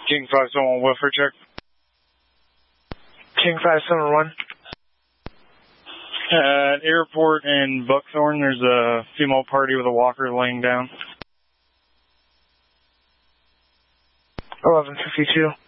King 571, welfare check. King 571. At airport in Buckthorn, there's a female party with a walker laying down. 1152.